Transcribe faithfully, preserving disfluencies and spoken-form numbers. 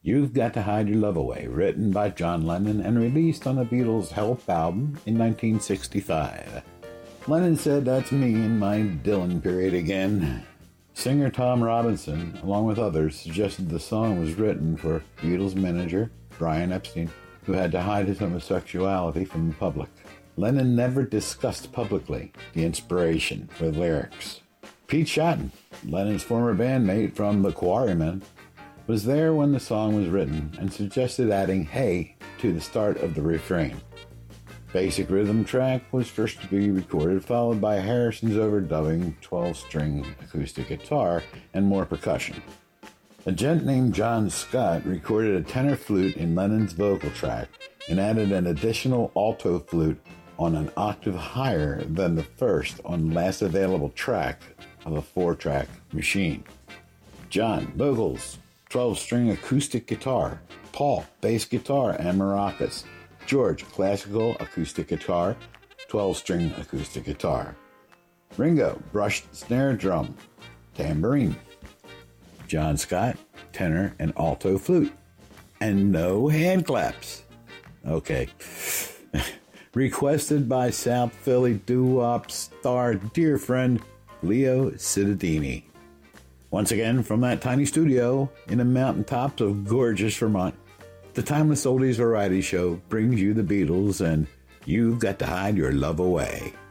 You've Got to Hide Your Love Away, written by John Lennon and released on the Beatles' Help album in nineteen sixty-five. Lennon said, "That's me in my Dylan period again." Singer Tom Robinson, along with others, suggested the song was written for Beatles manager Brian Epstein, who had to hide his homosexuality from the public. Lennon never discussed publicly the inspiration for the lyrics. Pete Shotton, Lennon's former bandmate from The Quarrymen, was there when the song was written and suggested adding "hey" to the start of the refrain. Basic rhythm track was first to be recorded, followed by Harrison's overdubbing twelve-string acoustic guitar and more percussion. A gent named John Scott recorded a tenor flute in Lennon's vocal track and added an additional alto flute on an octave higher than the first on last available track of a four-track machine. John, vocals, twelve-string acoustic guitar. Paul, bass guitar and maracas. George, classical acoustic guitar, twelve-string acoustic guitar. Ringo, brushed snare drum, tambourine. John Scott, tenor and alto flute. And no hand claps. Okay. Requested by South Philly doo-wop star dear friend Leo Cittadini. Once again, from that tiny studio in the mountaintops of gorgeous Vermont, the Timeless Oldies Variety Show brings you the Beatles and You've Got to Hide Your Love Away.